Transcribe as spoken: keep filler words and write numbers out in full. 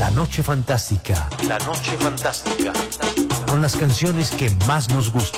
La Noche Fantástica. La Noche Fantástica. Con las canciones que más nos gustan.